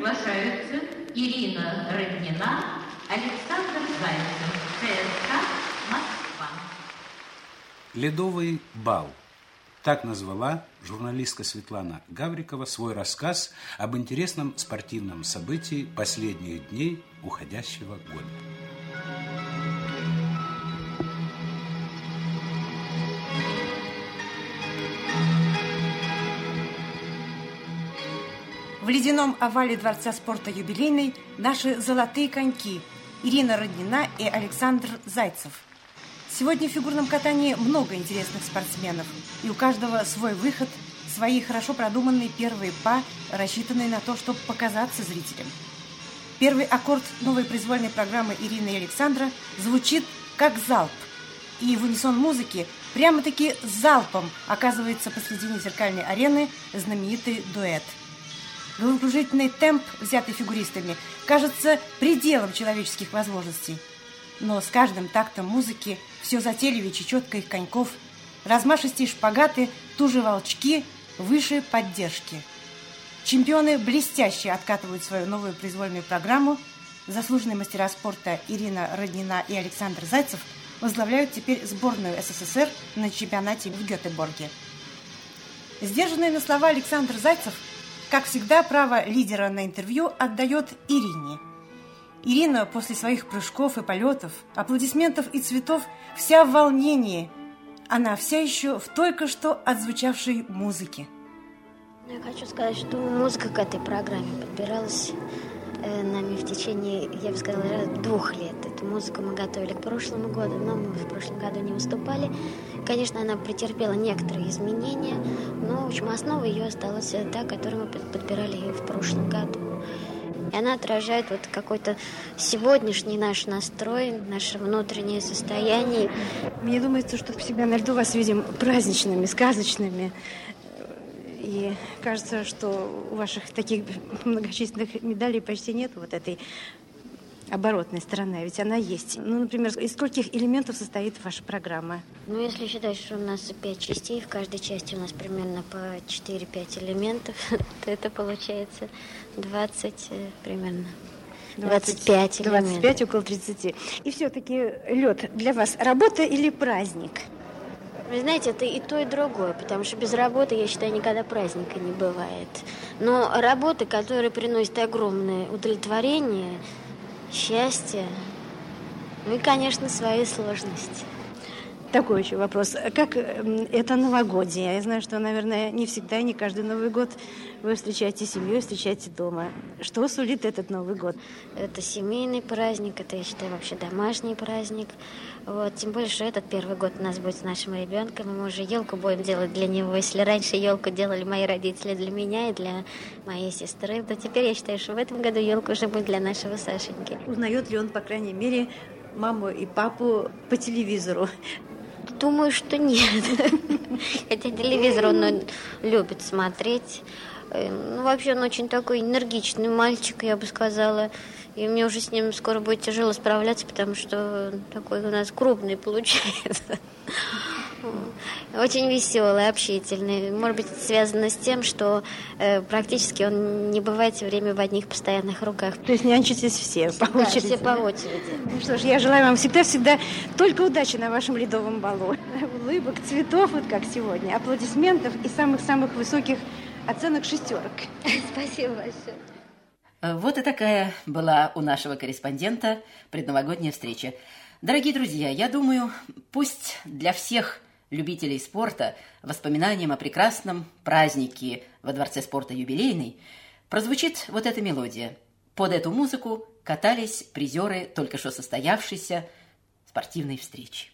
приглашаются Ирина Роднина, Александр Зайцев, ЦСКА Москва. «Ледовый бал». Так назвала журналистка Светлана Гаврикова свой рассказ об интересном спортивном событии последних дней уходящего года. В ледяном овале Дворца спорта «Юбилейный» наши золотые коньки Ирина Роднина и Александр Зайцев. Сегодня в фигурном катании много интересных спортсменов, и у каждого свой выход, свои хорошо продуманные первые па, рассчитанные на то, чтобы показаться зрителям. Первый аккорд новой произвольной программы Ирины и Александра звучит как залп, и в унисон музыки прямо-таки залпом оказывается посредине зеркальной арены знаменитый дуэт. Головокружительный темп, взятый фигуристами, кажется пределом человеческих возможностей. Но с каждым тактом музыки все затейливее чечетка их коньков, размашистые шпагаты, туже волчки, выше поддержки. Чемпионы блестяще откатывают свою новую произвольную программу. Заслуженные мастера спорта Ирина Роднина и Александр Зайцев возглавляют теперь сборную СССР на чемпионате в Гетеборге. Сдержанный на слова Александр Зайцев, как всегда, право лидера на интервью отдает Ирине. Ирина после своих прыжков и полетов, аплодисментов и цветов вся в волнении. Она вся еще в только что отзвучавшей музыке. Я хочу сказать, что музыка к этой программе подбиралась нами в течение, я бы сказала, 2 лет. Эту музыку мы готовили к прошлому году, но мы в прошлом году не выступали. Конечно, она претерпела некоторые изменения, но, в общем, основа ее осталась та, которую мы подбирали ее в прошлом году. И она отражает вот какой-то сегодняшний наш настрой, наше внутреннее состояние. Мне думается, что всегда на льду вас видим праздничными, сказочными. И кажется, что у ваших таких многочисленных медалей почти нет вот этой оборотной стороны, ведь она есть. Ну, например, из скольких элементов состоит ваша программа? Ну, если считать, что у нас 5 частей, в каждой части у нас примерно по 4-5 элементов, то это получается 20 примерно. 25 элементов. 25, около 30. И все-таки лед для вас работа или праздник? Вы знаете, это и то, и другое, потому что без работы, я считаю, никогда праздника не бывает. Но работа, которая приносит огромное удовлетворение, счастье, ну и, конечно, свои сложности. Такой еще вопрос. Как это новогодие? Я знаю, что, наверное, не всегда, не каждый Новый год вы встречаете семью, встречаете дома. Что сулит этот Новый год? Это семейный праздник, это, я считаю, вообще домашний праздник. Вот, тем более, что этот первый год у нас будет с нашим ребенком, и мы уже елку будем делать для него. Если раньше елку делали мои родители для меня и для моей сестры, то теперь я считаю, что в этом году елка уже будет для нашего Сашеньки. Узнает ли он, по крайней мере, маму и папу по телевизору? Думаю, что нет. Хотя телевизор он любит смотреть. Ну, вообще, он очень такой энергичный мальчик, я бы сказала. И мне уже с ним скоро будет тяжело справляться, потому что он такой у нас крупный получается. Очень веселый, общительный. Может быть, это связано с тем, что практически он не бывает все время в одних постоянных руках. То есть нянчитесь все по очереди? Да, все по очереди. Ну что ж, я желаю вам всегда-всегда только удачи на вашем ледовом балу. Улыбок, цветов, вот как сегодня, аплодисментов и самых-самых высоких оценок 6. Спасибо большое. Вот и такая была у нашего корреспондента предновогодняя встреча. Дорогие друзья, я думаю, пусть для всех любителей спорта воспоминанием о прекрасном празднике во Дворце спорта «Юбилейный» прозвучит вот эта мелодия. Под эту музыку катались призеры только что состоявшейся спортивной встречи.